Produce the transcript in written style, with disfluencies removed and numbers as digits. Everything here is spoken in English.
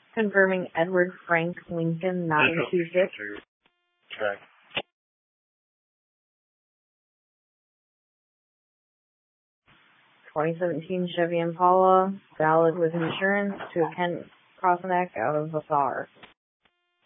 Confirming Edward Frank Lincoln, Massachusetts. Check. 2017 Chevy Impala, valid with insurance to Kent Crosseneck out of the SAR.